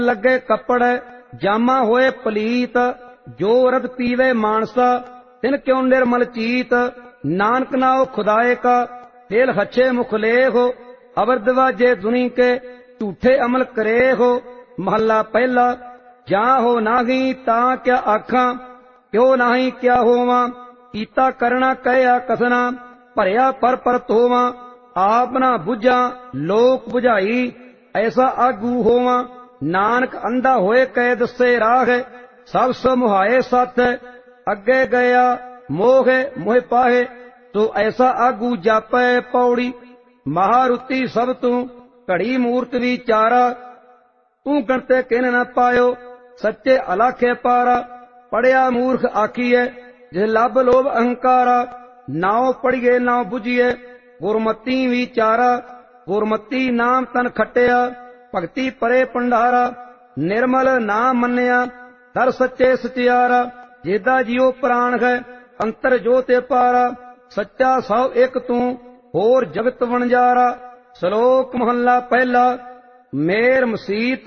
लगे कपड़ जामा होए पलीत, जो रद पीवे मानसा तिन क्यों निर्मल चीत। नानक नाओ खुदाए का हेल हच्छे मुख ले हो, अवर दवाजे दुनी के झूठे अमल करे हो। महला पहला। जा हो नाही ता क्या आखा, क्यों नाही क्या होवा। कीता करना कहया कसना, भरया पर तोवा। आप ना बुझा लोक बुझाई, ऐसा आगू होवा। नानक अंधा होए कह दसे राह, सब समुहाए सत। अगे गया मोह मोह पाहे, तो ऐसा आगू जापै पौड़ी। महारुति सब तू घड़ी मूर्त विचारा, तू गणते किन न पायो सच्चे अलाखे पारा। पढ़िया मूर्ख आखिए जिस लब लोभ अहंकारा, नाव पढ़िए नाव बुझिए गुरमती विचारा। गुरमती नाम तन खटिया, भगति परे भंडारा। निर्मल नाम मन्या दर सच्चे सचियारा। जेदा जियो प्राण है अंतर जोते पारा, सच्चा सौ एक तू होर जगत वणजारा। श्लोक महला पहला। मेर मसीत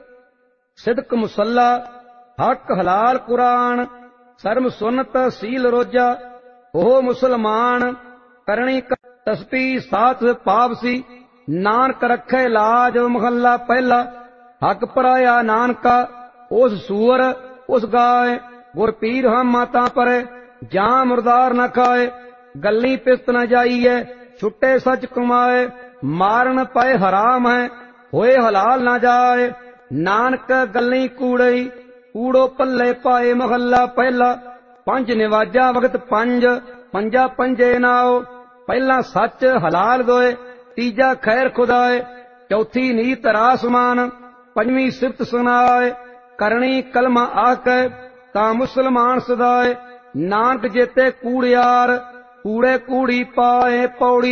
सिदक मुसल्ला, हक हलाल कुरान। सर्म सुनत सील रोजा, हो मुसलमान। करणी तस्पी साथ पावसी, नानक रखे लाज। महला पहला। हक पराया नानका, उस सूअर उस गाय। गुर पीर हम माता परे, जा मुरदार न खाए। गली पिस्त न जाइए, छुट्टे सच कमाए। मारन पाए हराम है, होए हलाल न जाए। नानक गली कूड़ई, कूड़ो पल्ले पाए। महला पहला। पंज निवाजा वगत पंज, पंजा पंजे नाओ। पहला सच हलाल दोए, तीजा खैर खुदाए। चौथी नीत रासमान, पंजवीं सिफत सुनाए। करनी कलमा आके ता मुसलमान सदाए। नानक जेते कूड़ियार, कूड़े कूड़ी पाए पौड़ी।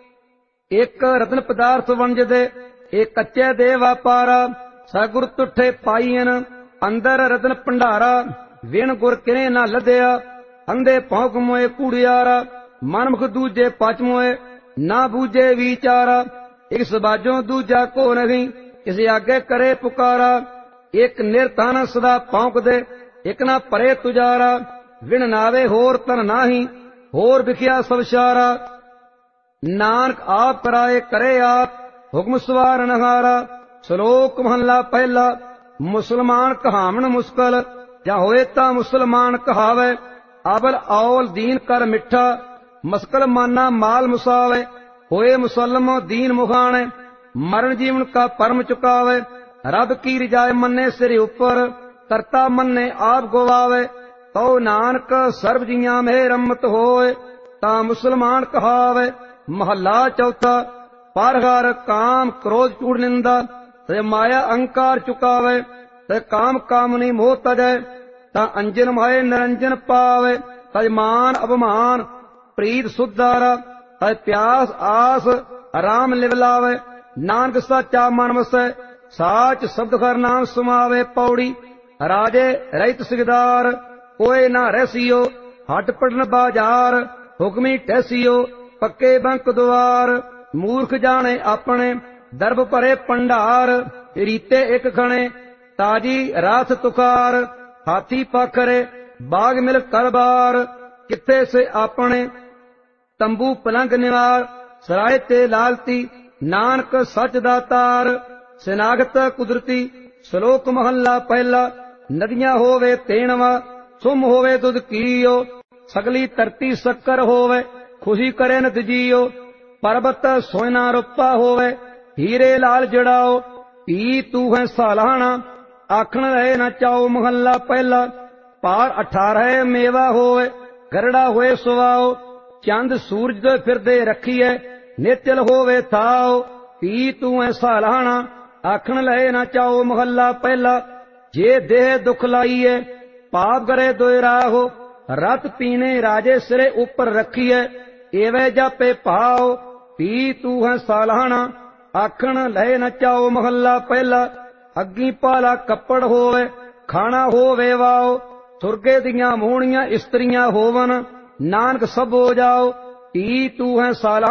एक रतन पदार्थ वंज दे, एक कच्चे दे वापारा। सगुर तुठे पाईन, अंदर रतन भंडारा। विण गुर किने ना लदया, अंधे भौंक मोए कूड़ियारा। मनमुख दूजे पच मोए, ना बूझे विचारा। एक सबाजों दूजा को नहीं, किसी आगे करे पुकारा। एक निर्धन सदा भौंक दे, एक ना परे तुजारा। विण नावे होर तन नाही, होर विखिया सब शारा। नानक आप कराए करे आप, हुक्म सवार नहारा। श्लोक महला पहला। मुसलमान कहावण मुश्किल, जा होए ता मुसलमान कहावे। अबल औल दीन कर मिठा, मस्कल माना माल मुसावे। होए मुसलमो दीन मुखाने, मरण जीवन का परम चुकावे। रब की रिजाए मन्ने सिर ऊपर, करता मन्ने आप गवावे। तो नानक सर्ब जियां में रमत होए, ता मुसलमान कहावे। महला चौथा। परहर काम क्रोध कूड़ निंदा, ते माया अहंकार चुकावे। ते काम कामनी मोह तजय, ता अंजन माए निरंजन पावे। तज मान अवमान प्रीत सुधारा, तज प्यास आस आराम लिवलावे। नानक साचा मन वसै, साच शब्द हर नाम सुमावे पौड़ी। राजे रहित सिगदार, कोई ना रहसियो। हट पड़न बाजार, हुक्मी टहसियो। पक्के बंक द्वार, मूर्ख जाने अपने। दर्भ भरे भंडार, रीते एक खणे। ताजी रात तुकार, हाथी पाखरे। बाग मिल करबार, किथे से अपने। तंबू पलंग निवार, सराय ते लालती। नानक सच दातार, सिनागत कुदरती। श्लोक महला पहला। नदियां होवे तेणवा, सुम होवे दुध कीयो। सगली धरती शक्कर होवे, खुशी करे न दजियो। पर्वत सोना रुपा होवे, हीरे लाल जड़ाओ। पी तू है सालाना, आखण रहे न चाओ। महला पहला। पार 18 मेवा होवे, गरड़ा होए सुवाओ। चंद सूरज दे फिरदे रखिए, निचल होवे थाओ। पी तू है सालाना, आखण लहे न चाओ। महला पहला। जे देह दुख लाइए, पाप करे दोय राहो। रत पीने राजे सिरे ऊपर रखिए, एवे जापे पाओ। पी तू है सालाना, आखण लहे न चाओ। महला पहला। अग्गी पाला कपड़ होवे, खाना होवे वाओ। सुरगे दियां मोहणियां इस्त्रियां होवन, नानक सब हो जाओ। पी तू है सालाना।